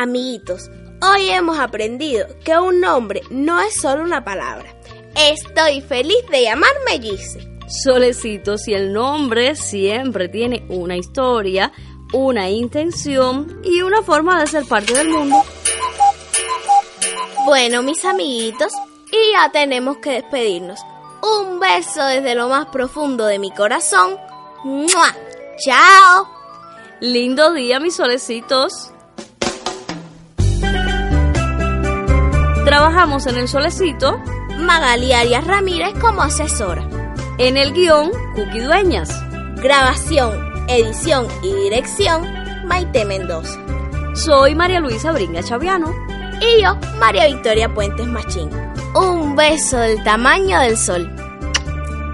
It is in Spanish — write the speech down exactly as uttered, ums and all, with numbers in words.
Amiguitos, hoy hemos aprendido que un nombre no es solo una palabra. Estoy feliz de llamarme Gise. Solecito, si el nombre siempre tiene una historia, una intención y una forma de ser parte del mundo. Bueno, mis amiguitos, y ya tenemos que despedirnos. Un beso desde lo más profundo de mi corazón. ¡Mua! ¡Chao! Lindo día, mis solecitos. Trabajamos en El Solecito Magali Arias Ramírez como asesora. En el guión, Cookie Dueñas. Grabación, edición y dirección, Maite Mendoza. Soy María Luisa Bringa Chaviano. Y yo, María Victoria Puentes Machín. Un beso del tamaño del sol.